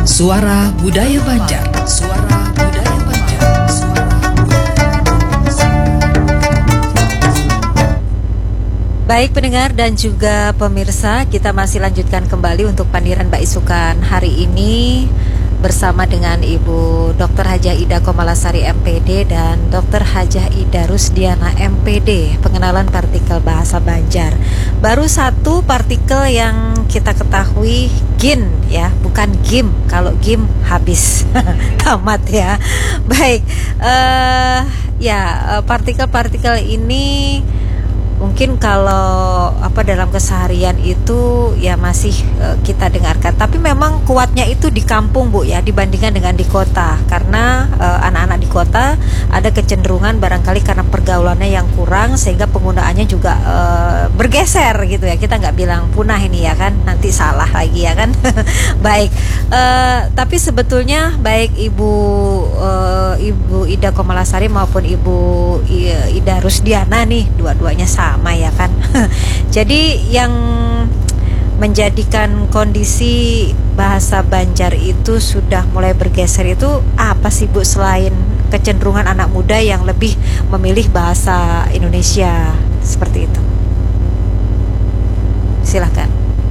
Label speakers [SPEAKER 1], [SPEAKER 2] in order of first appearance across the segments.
[SPEAKER 1] Suara Budaya Banjar. Suara Budaya Banjar.
[SPEAKER 2] Baik pendengar dan juga pemirsa, kita masih lanjutkan kembali untuk Pandiran Baisukan hari ini bersama dengan Ibu Dr. Hajah Ida Komalasari MPD dan Dr. Hajah Ida Rusdiana MPD, pengenalan partikel bahasa Banjar. Baru satu partikel yang kita ketahui, gin ya, bukan gim. Kalau gim habis tamat ya. Baik, partikel-partikel ini mungkin kalau dalam keseharian itu ya masih kita dengarkan, tapi memang kuatnya itu di kampung Bu ya, dibandingkan dengan di kota, karena anak-anak di kota ada kecenderungan barangkali karena pergaulannya yang kurang sehingga penggunaannya juga bergeser gitu ya. Kita nggak bilang punah ini ya kan, nanti salah lagi ya kan. Baik, tapi sebetulnya baik Ibu Ida Komalasari maupun Ibu Ida Rusdiana nih, dua-duanya sama ya kan. Jadi yang menjadikan kondisi bahasa Banjar itu sudah mulai bergeser itu apa sih Bu, selain kecenderungan anak muda yang lebih memilih bahasa Indonesia seperti itu? Silakan.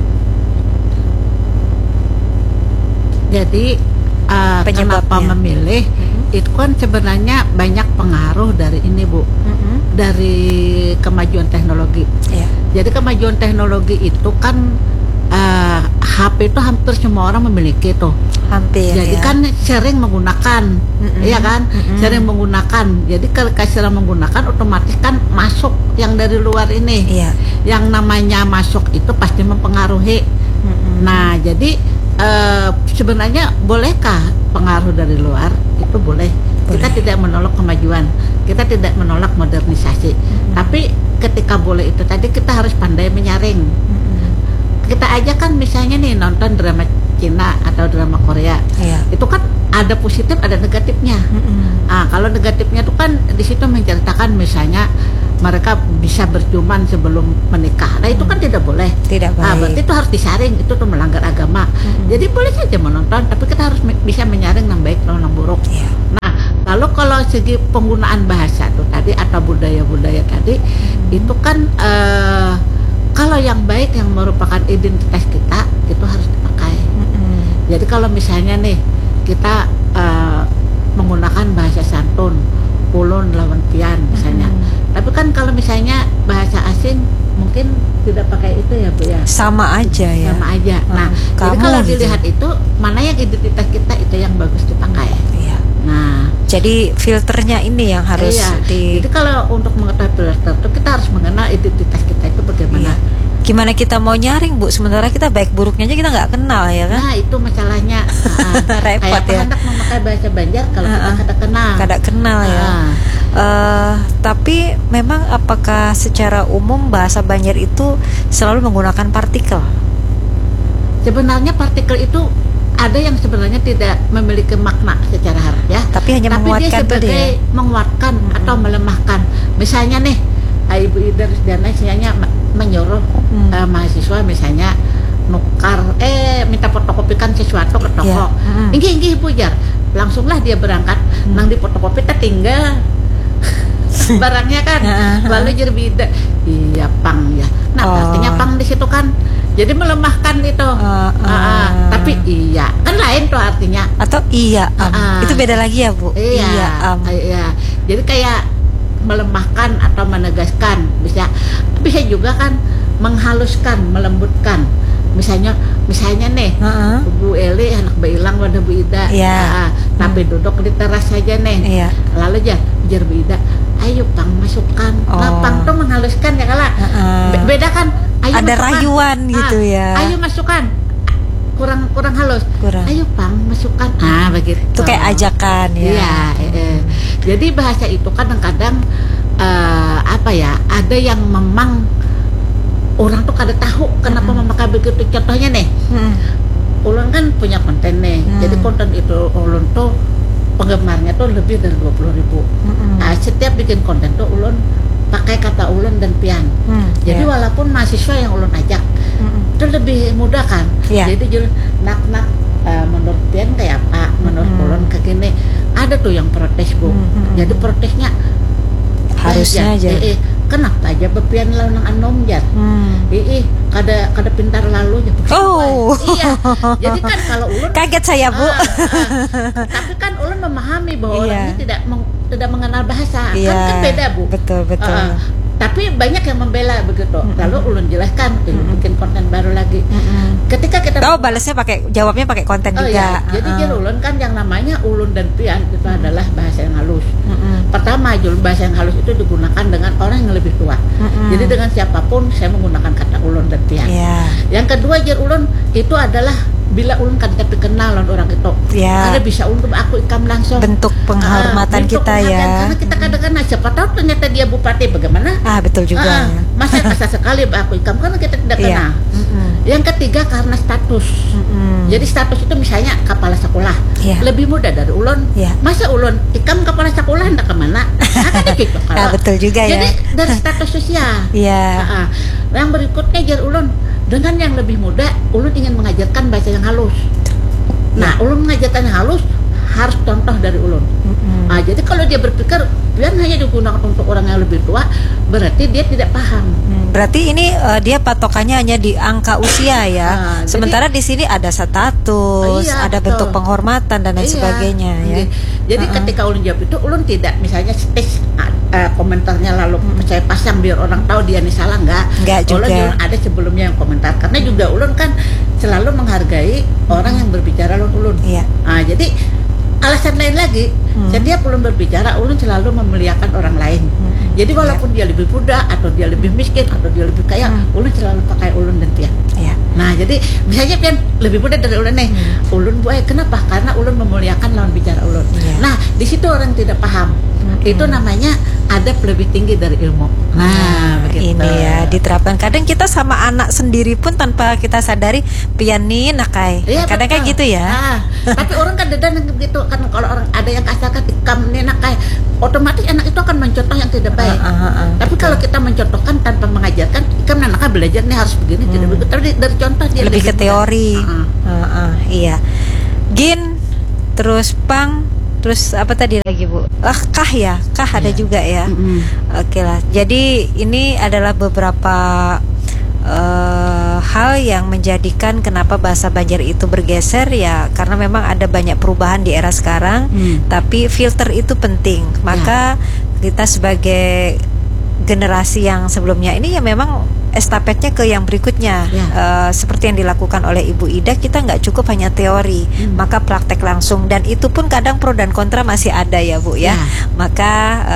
[SPEAKER 3] Jadi kenapa memilih itu kan sebenarnya banyak pengaruh dari ini Bu, dari kemajuan teknologi. Jadi kemajuan teknologi itu kan HP itu hampir semua orang memiliki tuh.
[SPEAKER 2] Hampir.
[SPEAKER 3] Jadi kan sering menggunakan, iya kan? Sering menggunakan. Jadi kalau sering menggunakan, otomatis kan masuk yang dari luar ini. Yang namanya masuk itu pasti mempengaruhi. Nah, jadi sebenarnya bolehkah pengaruh dari luar? Itu boleh. Kita tidak menolak kemajuan, kita tidak menolak modernisasi. Tapi ketika boleh itu tadi kita harus pandai menyaring. Kita aja kan misalnya nih nonton drama Cina atau drama Korea, itu kan ada positif ada negatifnya. Kalau negatifnya itu kan di situ menceritakan misalnya mereka bisa berciuman sebelum menikah. Nah itu kan tidak boleh.
[SPEAKER 2] Tidak baik.
[SPEAKER 3] Berarti itu harus disaring, itu tuh melanggar agama. Jadi boleh saja menonton, tapi kita harus bisa menyaring yang baik dan yang buruk. Nah, lalu kalau segi penggunaan bahasa tuh tadi atau budaya-budaya tadi, itu kan kalau yang baik yang merupakan identitas kita itu harus dipakai. Jadi kalau misalnya nih kita menggunakan bahasa santun, ulun lawan pian misalnya. Tapi kan kalau misalnya bahasa asing mungkin tidak pakai itu ya Bu ya.
[SPEAKER 2] Sama aja ya.
[SPEAKER 3] Sama aja. Nah, jadi kalau dilihat itu mana yang identitas kita itu yang bagus dipakai. Nah,
[SPEAKER 2] jadi filternya ini yang harus
[SPEAKER 3] Jadi kalau untuk mengetahui filter itu kita harus mengenal identitas kita itu bagaimana.
[SPEAKER 2] Gimana kita mau nyaring Bu, sementara kita baik buruknya aja kita nggak kenal ya kan?
[SPEAKER 3] Nah itu masalahnya.
[SPEAKER 2] Repot
[SPEAKER 3] kayak hendak memakai bahasa Banjar kalau kita kada kenal.
[SPEAKER 2] Kada kenal ya. Tapi memang apakah secara umum bahasa Banjar itu selalu menggunakan partikel?
[SPEAKER 3] Sebenarnya partikel itu ada yang sebenarnya tidak memiliki makna secara harfiah,
[SPEAKER 2] tapi hanya menguatkan,
[SPEAKER 3] dia sebagai menguatkan atau melemahkan. Misalnya nih, Ibu Ida Rusdiana misalnya menyuruh mahasiswa misalnya nukar minta fotokopikan sesuatu ke toko. Inggih Bu Jar, langsunglah dia berangkat nang di fotokopi tinggal barangnya kan. Lalu jadi beda. Iya pang ya. Nah, artinya pang di situ kan jadi melemahkan itu. Tapi iya kan lain tuh artinya.
[SPEAKER 2] Atau iya itu beda lagi ya Bu.
[SPEAKER 3] Iya. Jadi kayak melemahkan atau menegaskan, bisa juga kan menghaluskan, melembutkan. Misalnya nih Bu Eli anak Bailang wadah Bu Ida, tapi duduk di teras saja nih. Lalu jar Bu Ida, ayo pang masukkan. Pang tuh menghaluskan ya kala. Beda kan? Ayo
[SPEAKER 2] ada masukkan. Rayuan gitu ya.
[SPEAKER 3] Ayo masukkan. Kurang halus. Ayo pang masukkan. Begitu.
[SPEAKER 2] Itu kayak ajakan ya.
[SPEAKER 3] Jadi bahasa itu kadang-kadang ada yang memang orang tuh kada tahu kenapa memakai begitu. Contohnya nih, ulun kan punya konten nih. Jadi konten itu ulun tuh penggemarnya tuh lebih dari 20.000. Nah, setiap bikin konten tuh ulun pakai kata ulun dan pian. Jadi walaupun mahasiswa yang ulun ajak, itu lebih mudah kan. Jadi nak menurut pian tuh yang protes Bu. Jadi protesnya
[SPEAKER 2] harusnya aja.
[SPEAKER 3] Kenapa aja bepian lawan nang anom jar. Kada pintar lalu ya. Iya. Jadi kan kalau ulun
[SPEAKER 2] kaget saya Bu.
[SPEAKER 3] Tapi kan ulun memahami bahwa orang ini tidak mengenal bahasa. Kan beda Bu.
[SPEAKER 2] Betul.
[SPEAKER 3] Tapi banyak yang membela begitu. Lalu ulun jelaskan, bikin konten baru lagi. Ketika kita
[SPEAKER 2] jawabnya pakai konten juga.
[SPEAKER 3] Iya. Jadi ulun kan yang namanya ulun dan pian itu adalah bahasa yang halus. Pertama, bahasa yang halus itu digunakan dengan orang yang lebih tua. Jadi dengan siapapun saya menggunakan kata ulun dan pian. Yang kedua, ulun itu adalah bila ulun kan tapi kenal orang itu, karena bisa ulun aku ikam langsung.
[SPEAKER 2] Bentuk penghormatan kita ya.
[SPEAKER 3] Karena kita kadang-kadang siapa tahu ternyata dia bupati bagaimana?
[SPEAKER 2] Betul juga.
[SPEAKER 3] Masa sekali aku ikam karena kita tidak kenal. Yang ketiga karena status. Jadi status itu misalnya kepala sekolah, lebih muda dari ulun. Masa ulun ikam kepala sekolah hendak kemana? Gitu,
[SPEAKER 2] betul juga ya.
[SPEAKER 3] Jadi dari status sosial. Yang berikutnya ulun dengan yang lebih muda, ulun ingin mengajarkan bahasa yang halus. Nah, ulun mengajarkan yang halus harus contoh dari ulun. Jadi kalau dia berpikir biar hanya digunakan untuk orang yang lebih tua, berarti dia tidak paham.
[SPEAKER 2] Berarti ini dia patokannya hanya di angka usia ya. Sementara di sini ada status, ada betul. Bentuk penghormatan dan lain sebagainya ya.
[SPEAKER 3] Jadi ketika ulun jawab itu, ulun tidak misalnya space komentarnya lalu saya pasang biar orang tahu dia nih salah, enggak juga. Ulun ada sebelumnya yang komentar karena juga ulun kan selalu menghargai orang yang berbicara lawan ulun. Jadi alasan lain lagi, setiap ulun berbicara, ulun selalu memuliakan orang lain. Jadi walaupun dia lebih muda atau dia lebih miskin atau dia lebih kaya, ulun selalu pakai ulun dan pian. Nah, jadi misalnya pian lebih muda dari ulun nih, ulun buat kenapa? Karena ulun memuliakan lawan bicara ulun. Nah, di situ orang tidak paham. Itu namanya adab lebih tinggi dari ilmu. Nah, begitu.
[SPEAKER 2] Ini ya diterapkan. Kadang kita sama anak sendiri pun tanpa kita sadari pian nih nakai. Kadang kayak gitu ya.
[SPEAKER 3] Tapi orang kan dedan begitu kan, kalau orang ada yang kasarkan ikam nih nakai, otomatis anak itu akan mencontoh yang tidak baik. Tapi kalau kita mencontohkan tanpa mengajarkan, ikam nakai belajar nih harus begini, tidak begitu. Tapi dari contoh dia
[SPEAKER 2] lebih ke teori. Iya. Gin, terus pang, terus apa tadi lagi Bu? Kah ya? Kah ada juga ya? Oke lah. Jadi ini adalah beberapa hal yang menjadikan kenapa bahasa Banjar itu bergeser ya, karena memang ada banyak perubahan di era sekarang. Tapi filter itu penting. Maka kita sebagai generasi yang sebelumnya ini ya memang estafetnya ke yang berikutnya. Seperti yang dilakukan oleh Ibu Ida, kita nggak cukup hanya teori, maka praktek langsung, dan itu pun kadang pro dan kontra masih ada ya Bu ya. Maka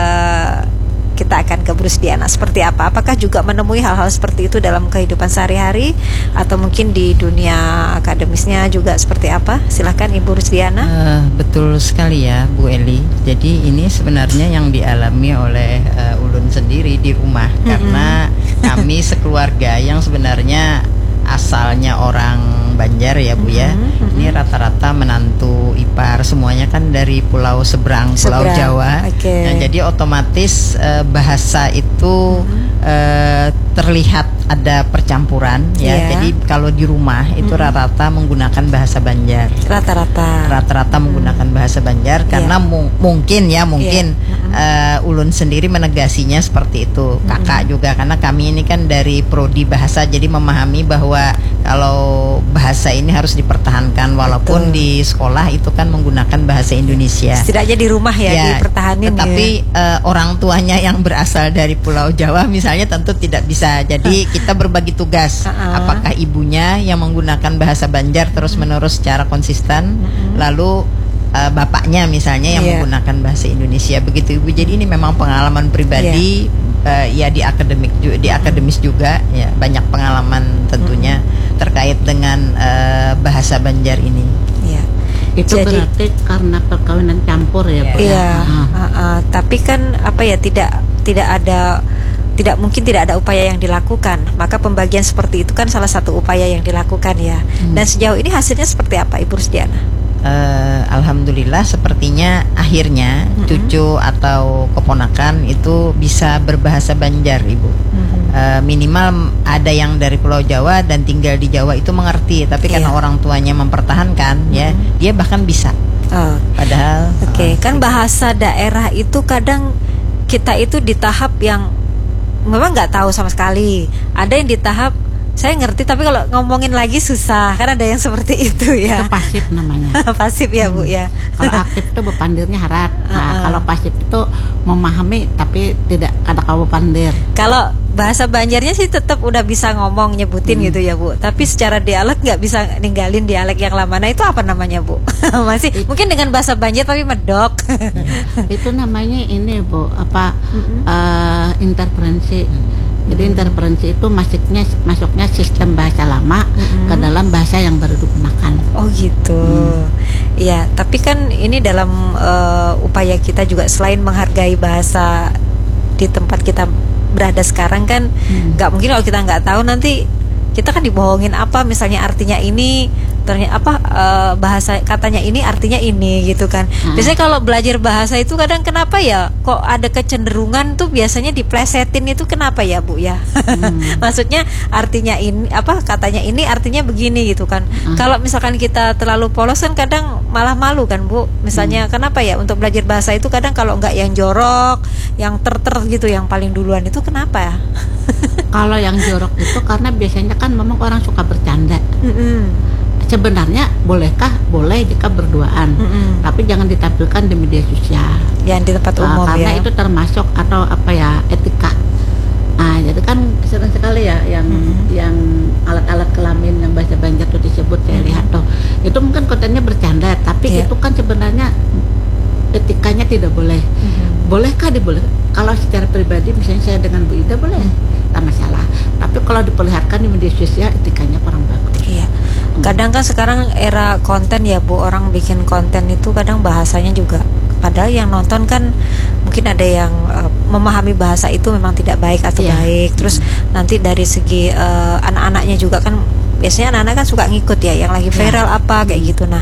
[SPEAKER 2] kita akan ke Bu Rusdiana seperti apa? Apakah juga menemui hal-hal seperti itu dalam kehidupan sehari-hari atau mungkin di dunia akademisnya juga seperti apa? Silakan Ibu Rusdiana.
[SPEAKER 4] Betul sekali ya Bu Eli. Jadi ini sebenarnya yang dialami oleh ulun sendiri di rumah, karena kami sekeluarga yang sebenarnya asalnya orang Banjar ya Bu ya. Ini rata-rata menantu ipar semuanya kan dari pulau seberang. Pulau Jawa. Nah, jadi otomatis bahasa itu terlihat ada percampuran ya. Jadi kalau di rumah itu rata-rata menggunakan bahasa Banjar. Rata-rata menggunakan bahasa Banjar karena mungkin ulun sendiri menegasinya seperti itu. Kakak juga, karena kami ini kan dari prodi bahasa, jadi memahami bahwa kalau bahasa ini harus dipertahankan walaupun di sekolah itu kan menggunakan bahasa Indonesia.
[SPEAKER 2] Setidaknya di rumah ya dipertahanin.
[SPEAKER 4] Tetapi orang tuanya yang berasal dari Pulau Jawa misalnya tentu tidak bisa. Jadi kita berbagi tugas. Apakah ibunya yang menggunakan bahasa Banjar terus-menerus secara konsisten, lalu bapaknya misalnya yang menggunakan bahasa Indonesia, begitu Ibu. Jadi ini memang pengalaman pribadi. Ya di akademis juga ya, banyak pengalaman tentunya terkait dengan bahasa Banjar ini.
[SPEAKER 3] Itu jadi, berarti karena perkawinan campur ya Bu.
[SPEAKER 2] Tapi kan apa ya, tidak mungkin tidak ada upaya yang dilakukan. Maka pembagian seperti itu kan salah satu upaya yang dilakukan ya. Dan sejauh ini hasilnya seperti apa Ibu Rusdiana?
[SPEAKER 4] Alhamdulillah sepertinya akhirnya cucu atau keponakan itu bisa berbahasa Banjar Ibu. Minimal ada yang dari Pulau Jawa dan tinggal di Jawa itu mengerti, tapi karena orang tuanya mempertahankan ya, dia bahkan bisa Padahal
[SPEAKER 2] kan bahasa daerah itu kadang kita itu di tahap yang memang nggak tahu sama sekali. Ada yang di tahap saya ngerti tapi kalau ngomongin lagi susah, kan ada yang seperti itu ya.
[SPEAKER 3] Itu pasif namanya.
[SPEAKER 2] Pasif ya Bu ya.
[SPEAKER 3] Kalau aktif itu bepandirnya harap. Nah, kalau pasif itu memahami tapi tidak ada kau bepandir.
[SPEAKER 2] Kalau bahasa Banjarnya sih tetap udah bisa ngomong nyebutin gitu ya Bu. Tapi secara dialek nggak bisa ninggalin dialek yang lama. Nah itu apa namanya Bu? Masih mungkin dengan bahasa Banjar tapi medok.
[SPEAKER 3] Itu namanya ini Bu, interferensi. Jadi interferensi itu masuknya sistem bahasa lama ke dalam bahasa yang baru digunakan.
[SPEAKER 2] Oh gitu. Ya, tapi kan ini dalam upaya kita juga selain menghargai bahasa di tempat kita berada sekarang kan, nggak mungkin kalau kita nggak tahu nanti kita kan dibohongin apa misalnya artinya ini ternyata bahasa katanya ini artinya ini gitu kan. Biasanya kalau belajar bahasa itu kadang kenapa ya kok ada kecenderungan tuh biasanya diplesetin itu kenapa ya Bu ya? Maksudnya artinya ini katanya ini artinya begini gitu kan. Kalau misalkan kita terlalu polos kan kadang malah malu kan Bu. Misalnya kenapa ya untuk belajar bahasa itu kadang kalau nggak yang jorok, yang ter gitu yang paling duluan itu kenapa ya?
[SPEAKER 3] Kalau yang jorok itu karena biasanya kan memang orang suka bercanda. Sebenarnya bolehkah? Boleh jika berduaan, tapi jangan ditampilkan di media sosial.
[SPEAKER 2] Yang di tempat umum
[SPEAKER 3] karena itu termasuk atau etika. Nah, jadi kan sering sekali ya yang alat-alat kelamin yang bahasa Banjar itu disebut saya lihat tuh. Itu mungkin kontennya bercanda, tapi itu kan sebenarnya etikanya tidak boleh. Bolehkah diboleh? Kalau secara pribadi misalnya saya dengan Bu Ida boleh, tak masalah. Tapi kalau diperlihatkan di media sosial etikanya kurang bagus.
[SPEAKER 2] Iya. Kadang kan sekarang era konten ya Bu, orang bikin konten itu kadang bahasanya juga padahal yang nonton kan mungkin ada yang memahami bahasa itu memang tidak baik atau baik. Terus nanti dari segi anak-anaknya juga kan biasanya anak-anak kan suka ngikut ya yang lagi viral apa kayak gitu. Nah,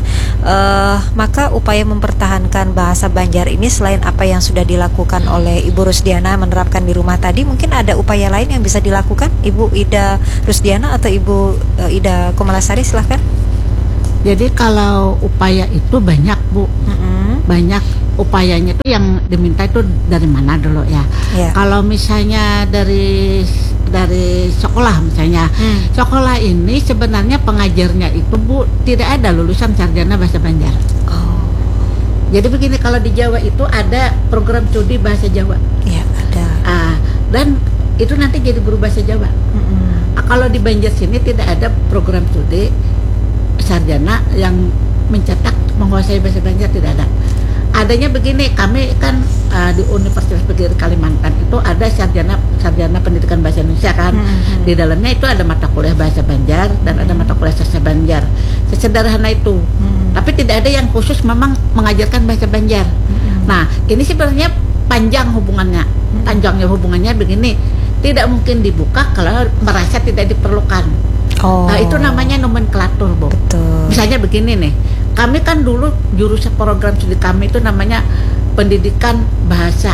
[SPEAKER 2] maka upaya mempertahankan bahasa Banjar ini selain apa yang sudah dilakukan oleh Ibu Rusdiana menerapkan di rumah tadi, mungkin ada upaya lain yang bisa dilakukan Ibu Ida Rusdiana atau Ibu Ida Komalasari, silahkan.
[SPEAKER 3] Jadi kalau upaya itu banyak Bu, banyak upayanya itu yang diminta itu dari mana dulu ya. Kalau misalnya dari sekolah misalnya, sekolah ini sebenarnya pengajarnya itu Bu tidak ada lulusan sarjana bahasa Banjar. Jadi begini, kalau di Jawa itu ada program studi bahasa Jawa.
[SPEAKER 2] Iya ada.
[SPEAKER 3] Dan itu nanti jadi guru bahasa Jawa. Kalau di Banjar sini tidak ada program studi sarjana yang mencetak menguasai bahasa Banjar, tidak ada. Adanya begini, kami kan di Universitas Negeri Kalimantan itu ada sarjana pendidikan bahasa Indonesia kan. Di dalamnya itu ada mata kuliah bahasa Banjar dan ada mata kuliah sastra Banjar. Sesederhana itu. Tapi tidak ada yang khusus memang mengajarkan bahasa Banjar. Nah, ini sebenarnya panjang hubungannya. Panjangnya hubungannya begini, tidak mungkin dibuka kalau merasa tidak diperlukan. Nah, itu namanya nomenklatur, Bu.
[SPEAKER 2] Betul.
[SPEAKER 3] Misalnya begini nih, kami kan dulu jurusan program studi kami itu namanya pendidikan bahasa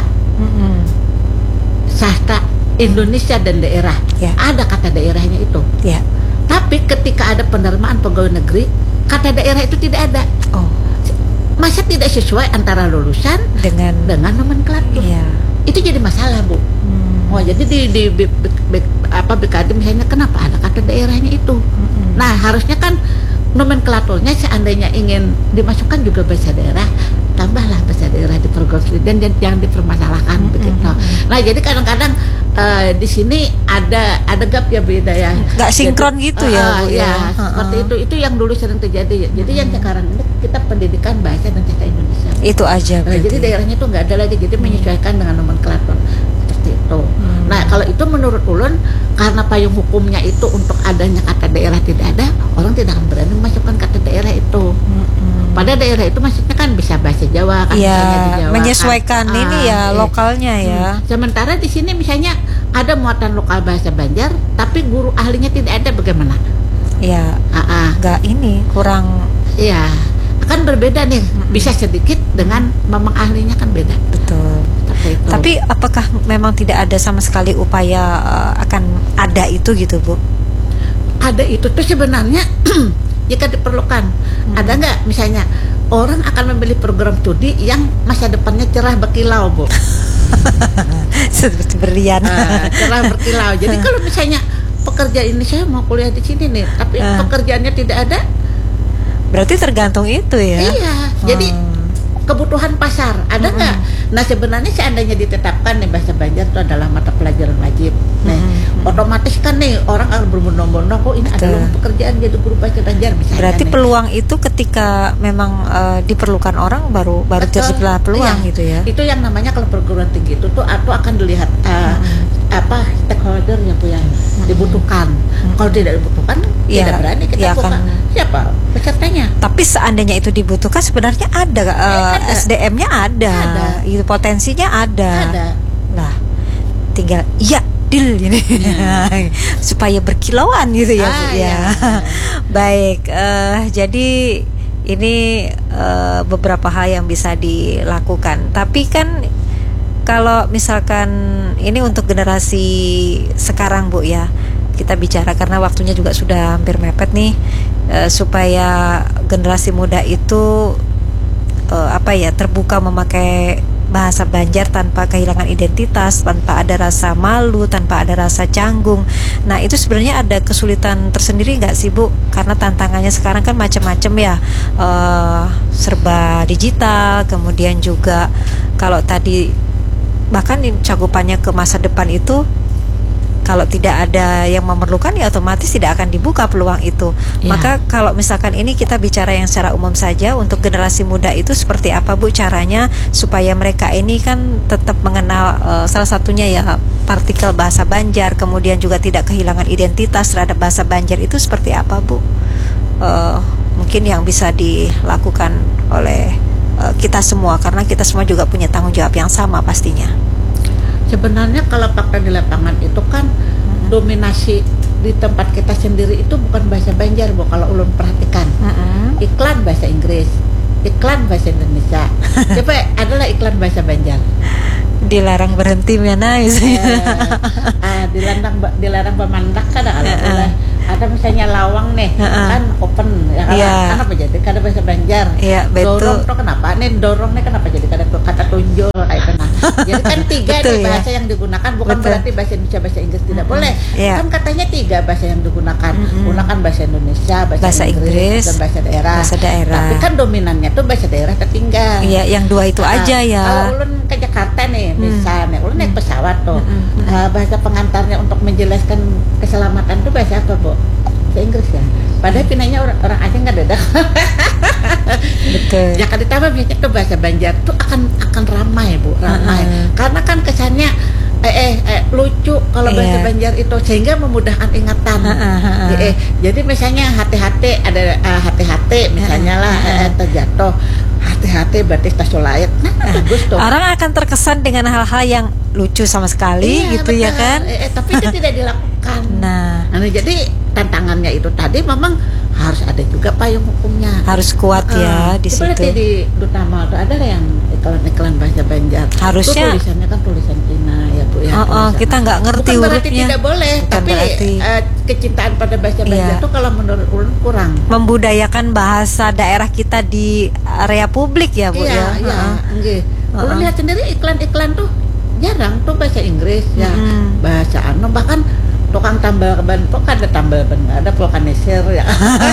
[SPEAKER 3] sastra Indonesia dan daerah. Ada kata daerahnya itu. Tapi ketika ada penerimaan pegawai negeri, kata daerah itu tidak ada. Masa tidak sesuai antara lulusan dengan nomenklatur? Itu jadi masalah, Bu. Jadi di BKD misalnya kenapa ada kata daerahnya itu? Nah, harusnya kan nomenklaturnya seandainya ingin dimasukkan juga bahasa daerah, tambahlah bahasa daerah di program studi dan jangan dipermasalahkan begitu. Nah, jadi kadang-kadang di sini ada gap ya, beda ya.
[SPEAKER 2] Nggak sinkron gitu ya, Bu.
[SPEAKER 3] Seperti itu yang dulu sering terjadi. Jadi yang sekarang ini kita pendidikan bahasa dan sastra Indonesia.
[SPEAKER 2] Itu aja.
[SPEAKER 3] Jadi daerahnya itu nggak ada lagi, jadi menyesuaikan dengan nomenklatur. Itu. Nah, kalau itu menurut ulun karena payung hukumnya itu untuk adanya kata daerah tidak ada, orang tidak akan berani memasukkan kata daerah itu. Pada daerah itu maksudnya kan bisa bahasa Jawa kan, misalnya di Jawa
[SPEAKER 2] menyesuaikan kan. Ini ya lokalnya ya.
[SPEAKER 3] Sementara di sini misalnya ada muatan lokal bahasa Banjar, tapi guru ahlinya tidak ada, bagaimana?
[SPEAKER 2] Nggak ini kurang.
[SPEAKER 3] Kan berbeda nih. Bisa sedikit dengan memang ahlinya kan beda.
[SPEAKER 2] Betul. Tapi apakah memang tidak ada sama sekali upaya akan ada itu gitu, Bu?
[SPEAKER 3] Ada itu tuh sebenarnya jika diperlukan. Ada nggak misalnya orang akan memilih program studi yang masa depannya cerah berkilau, Bu.
[SPEAKER 2] Seperti berlian.
[SPEAKER 3] Cerah berkilau. Jadi kalau misalnya pekerjaan ini saya mau kuliah di sini nih, tapi pekerjaannya tidak ada,
[SPEAKER 2] berarti tergantung itu ya.
[SPEAKER 3] Iya. Jadi kebutuhan pasar ada nggak? Nah sebenarnya seandainya ditetapkan nih bahasa Banjar itu adalah mata pelajaran wajib, nih otomatis kan nih orang akan berbondong-bondong, oh ini adalah pekerjaan jadi guru bahasa Banjar misalnya.
[SPEAKER 2] Berarti
[SPEAKER 3] nih.
[SPEAKER 2] Peluang itu ketika memang diperlukan orang baru tercipta peluang
[SPEAKER 3] iya.
[SPEAKER 2] gitu ya.
[SPEAKER 3] Itu yang namanya kalau perguruan tinggi itu tuh atau akan dilihat apa stakeholder yang dibutuhkan. Kalau tidak dibutuhkan tidak berani kita buka. Siapa pesertanya?
[SPEAKER 2] Tapi seandainya itu dibutuhkan sebenarnya ada. SDM-nya ada. Itu potensinya ada. Nah, tinggal deal ini supaya berkilauan gitu ya, Bu ya. Baik, jadi ini beberapa hal yang bisa dilakukan. Tapi kan kalau misalkan ini untuk generasi sekarang, Bu ya, kita bicara karena waktunya juga sudah hampir mepet nih, supaya generasi muda itu terbuka memakai bahasa Banjar tanpa kehilangan identitas, tanpa ada rasa malu, tanpa ada rasa canggung. Nah itu sebenarnya ada kesulitan tersendiri nggak sih, Bu? Karena tantangannya sekarang kan macam-macam ya, serba digital, kemudian juga kalau tadi bahkan cakupannya ke masa depan itu, kalau tidak ada yang memerlukan ya otomatis tidak akan dibuka peluang itu. Maka kalau misalkan ini kita bicara yang secara umum saja, untuk generasi muda itu seperti apa, Bu, caranya supaya mereka ini kan tetap mengenal salah satunya ya partikel bahasa Banjar, kemudian juga tidak kehilangan identitas terhadap bahasa Banjar, itu seperti apa, Bu? Mungkin yang bisa dilakukan oleh kita semua, karena kita semua juga punya tanggung jawab yang sama pastinya.
[SPEAKER 3] Sebenarnya kalau fakta di lapangan itu kan dominasi di tempat kita sendiri itu bukan bahasa Banjar, Bu. Kalau ulun perhatikan, iklan bahasa Inggris, iklan bahasa Indonesia. Coba adalah iklan bahasa Banjar.
[SPEAKER 2] Dilarang berhenti mana
[SPEAKER 3] dilarang pemandak kan ada misalnya lawang nih kan open ya kan, kenapa jadi kada bahasa Banjar? Dorong tuh kenapa nih, dorong nih kenapa jadi kada kata tunjul kayak kena. Jadi kan tiga nih bahasa yang digunakan, bukan berarti bahasa Indonesia bahasa Inggris tidak boleh. Kan katanya tiga bahasa yang digunakan, gunakan bahasa Indonesia, bahasa Inggris dan bahasa daerah. Tapi kan dominannya tuh bahasa daerah tertinggal.
[SPEAKER 2] Iya, yang dua itu aja ya.
[SPEAKER 3] Kalau ulun ke Jakarta nih misalnya, ulun naik pesawat tuh, bahasa pengantarnya untuk menjelaskan keselamatan tuh bahasa apa, Bu? Bahasa Inggris ya. Padahal pinanya orang asing nggak ada.
[SPEAKER 2] Betul.
[SPEAKER 3] Ya kan ditambah biasanya tuh bahasa Banjar tuh akan ramai, Bu, ramai. Karena kan kesannya lucu kalau bahasa Banjar itu, sehingga memudahkan ingatan. Jadi misalnya hati-hati ada hati-hati misalnya lah terjatuh, hati-hati berarti tasulait. Nah, bagus tuh.
[SPEAKER 2] Orang akan terkesan dengan hal-hal yang lucu sama sekali gitu, betul. Ya kan?
[SPEAKER 3] Tapi itu tidak dilakukan.
[SPEAKER 2] Nah,
[SPEAKER 3] jadi tantangannya itu tadi memang harus ada juga payung hukumnya.
[SPEAKER 2] Harus kuat ya di situ.
[SPEAKER 3] Seperti di Duta Mal itu ada yang iklan bahasa Banjar.
[SPEAKER 2] Harusnya
[SPEAKER 3] itu tulisannya kan tulisan Cina ya, Bu ya.
[SPEAKER 2] Kita nggak ngerti
[SPEAKER 3] bukan berarti
[SPEAKER 2] hurufnya.
[SPEAKER 3] Tidak boleh,
[SPEAKER 2] bukan
[SPEAKER 3] tapi kecintaan pada bahasa Banjar itu kalau menurut ulun kurang.
[SPEAKER 2] Membudayakan bahasa daerah kita di area publik ya, Bu ya.
[SPEAKER 3] Iya. Ulun lihat sendiri iklan-iklan tuh jarang tuh bahasa Inggris ya. Bahasa bahkan tukang tambal ban tuh ada tambal ban, ada vulkanisir ya.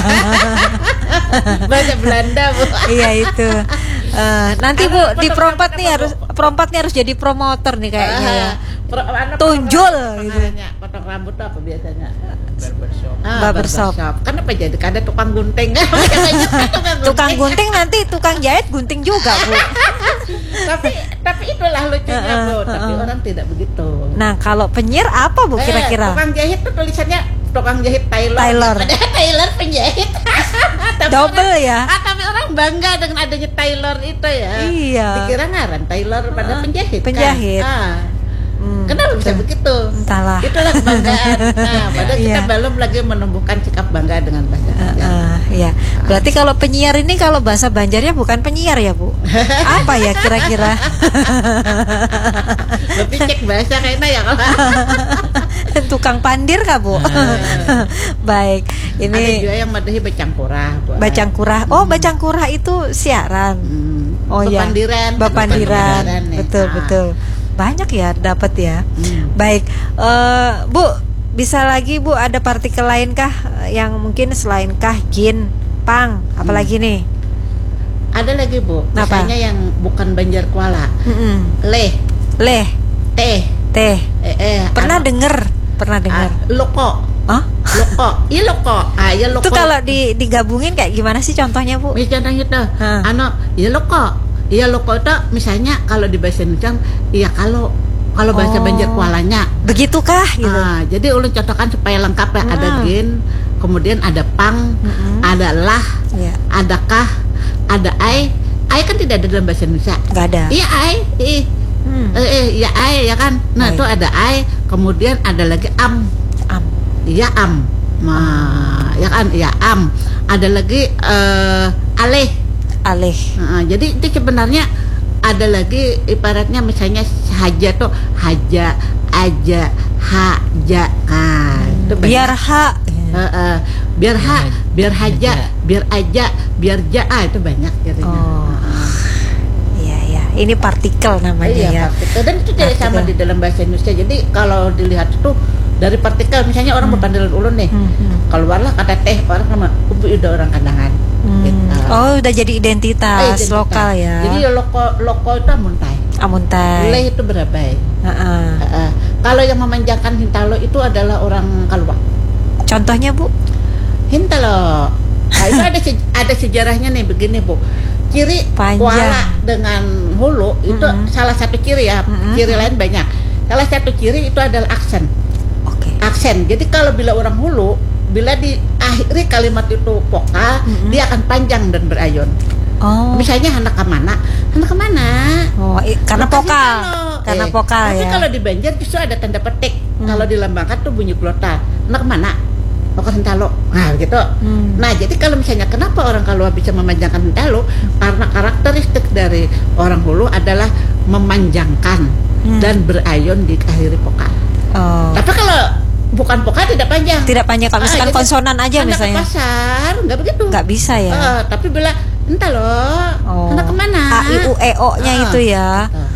[SPEAKER 3] Bahasa Belanda, Bu.
[SPEAKER 2] Iya itu. Nanti Bu di perompat nih harus jadi promotor nih kayaknya ya. Tunjul gitu.
[SPEAKER 3] Potong rambut tuh apa biasanya?
[SPEAKER 2] Barbershop.
[SPEAKER 3] Kan apa jadi ada tukang gunting.
[SPEAKER 2] Tukang gunting nanti tukang jahit gunting juga, Bu.
[SPEAKER 3] tapi itulah lucunya, Bu. Tapi orang tidak begitu.
[SPEAKER 2] Nah, kalau penyiar apa, Bu, kira-kira?
[SPEAKER 3] Tukang jahit tuh tulisannya tukang jahit Taylor. Taylor penjahit.
[SPEAKER 2] Double ya.
[SPEAKER 3] Tapi orang bangga dengan adanya Taylor itu ya.
[SPEAKER 2] Iya.
[SPEAKER 3] Dikira ngaran Taylor pada penjahit.
[SPEAKER 2] Penjahit.
[SPEAKER 3] Kan? Kenapa bisa begitu?
[SPEAKER 2] Entahlah.
[SPEAKER 3] Itulah kebanggaan. Padahal kita belum lagi menumbuhkan sikap bangga dengan bahasa Banjar.
[SPEAKER 2] Iya. Berarti kalau penyiar ini kalau bahasa Banjarnya bukan penyiar ya, Bu? Apa ya kira-kira?
[SPEAKER 3] Lebih cek bahasa kayaknya ya kalau.
[SPEAKER 2] Tukang pandir kah Bu? Baik,
[SPEAKER 3] Ada
[SPEAKER 2] ini
[SPEAKER 3] juga yang madahi bacangkurah.
[SPEAKER 2] Bacangkurah. Oh, Bacangkurah itu siaran. Oh ya,
[SPEAKER 3] Bepandiran.
[SPEAKER 2] Bepandiran.
[SPEAKER 3] nih.
[SPEAKER 2] Betul,
[SPEAKER 3] Ah.
[SPEAKER 2] betul. Banyak ya dapat ya. Baik, Bu, bisa lagi Bu ada partikel lain kah yang mungkin selain kah, jin, pang, apalagi nih?
[SPEAKER 3] Ada lagi Bu,
[SPEAKER 2] Apa?
[SPEAKER 3] misalnya yang bukan Banjar Kuala, leh,
[SPEAKER 2] Leh,
[SPEAKER 3] teh,
[SPEAKER 2] teh. Pernah
[SPEAKER 3] anu,
[SPEAKER 2] dengar?
[SPEAKER 3] loko,
[SPEAKER 2] Hah?
[SPEAKER 3] loko, iya loko, iya loko.
[SPEAKER 2] Itu kalau digabungin kayak gimana sih contohnya Bu?
[SPEAKER 3] Misalnya itu,
[SPEAKER 2] Hah.
[SPEAKER 3] iya loko itu misalnya kalau di bahasa Indonesia, iya kalau bahasa
[SPEAKER 2] Oh.
[SPEAKER 3] Banjar Kualanya.
[SPEAKER 2] Begitukah gitu?
[SPEAKER 3] Jadi ulun contohkan supaya lengkap ya. Ada gin, kemudian ada pang, ada lah,
[SPEAKER 2] Iya.
[SPEAKER 3] ada kah, ada ai. Ai kan tidak ada dalam bahasa Indonesia.
[SPEAKER 2] Nggak ada.
[SPEAKER 3] Iya ai, iya ai ya kan. Nah
[SPEAKER 2] Baik.
[SPEAKER 3] itu ada ai, kemudian ada lagi am.
[SPEAKER 2] Am.
[SPEAKER 3] Iya am. Nah, ya kan, iya am. Ada lagi aleh.
[SPEAKER 2] Aleh.
[SPEAKER 3] Jadi itu sebenarnya ada lagi ibaratnya misalnya haja tuh haja, aja, haja. Itu banyak.
[SPEAKER 2] Biar hak.
[SPEAKER 3] Biar biar haja, biar aja, biar ja, itu banyak jadinya.
[SPEAKER 2] Oh. Iya ya. Ini partikel namanya
[SPEAKER 3] Iya,
[SPEAKER 2] ya.
[SPEAKER 3] partikel. Dan itu tidak sama
[SPEAKER 2] Partikel.
[SPEAKER 3] di dalam bahasa Indonesia. Jadi kalau dilihat itu dari partikel, misalnya orang berpandilan ulun nih, keluarlah kata teh, orang sama ubu udah orang kandangan. Gitu.
[SPEAKER 2] Oh, udah jadi identitas
[SPEAKER 3] Identitas.
[SPEAKER 2] lokal ya.
[SPEAKER 3] Jadi ya loko itu amuntai.
[SPEAKER 2] Amuntai.
[SPEAKER 3] Leh itu berabai.
[SPEAKER 2] Heeh.
[SPEAKER 3] Kalau yang memanjangkan hintalo itu adalah orang Kalwa.
[SPEAKER 2] Contohnya Bu?
[SPEAKER 3] Hintalo. Nah, itu ada sejarahnya nih begini Bu. Ciri
[SPEAKER 2] Panjang.
[SPEAKER 3] Kuala dengan Hulu itu salah satu ciri ya. Ciri lain banyak. Salah satu ciri itu adalah aksen.
[SPEAKER 2] Oke.
[SPEAKER 3] Aksen. Jadi kalau bila orang Hulu, bila diakhiri kalimat itu vokal, dia akan panjang dan berayun.
[SPEAKER 2] Oh.
[SPEAKER 3] Misalnya hendak kemana? Hendak kemana?
[SPEAKER 2] Oh, karena
[SPEAKER 3] Lepas
[SPEAKER 2] vokal.
[SPEAKER 3] hintalo.
[SPEAKER 2] Karena vokal
[SPEAKER 3] Tapi
[SPEAKER 2] ya.
[SPEAKER 3] kalau di Banjar justru ada tanda petik. Kalau dilambangkan tuh bunyi glota. Hendak kemana? Mau ke Hintalo. Nah gitu. Nah jadi kalau misalnya kenapa orang Kalua bisa memanjangkan Hintalo? Karena karakteristik dari orang Hulu adalah memanjangkan dan berayun di akhiri vokal.
[SPEAKER 2] Oh.
[SPEAKER 3] Tapi kalau bukan vokal tidak panjang.
[SPEAKER 2] Tidak panjang kalau misalkan
[SPEAKER 3] jadi
[SPEAKER 2] konsonan aja
[SPEAKER 3] hendak
[SPEAKER 2] misalnya.
[SPEAKER 3] ke pasar, nggak begitu.
[SPEAKER 2] Nggak bisa ya.
[SPEAKER 3] Tapi bila Hintalo, hendak kemana?
[SPEAKER 2] A I U E O-nya itu ya.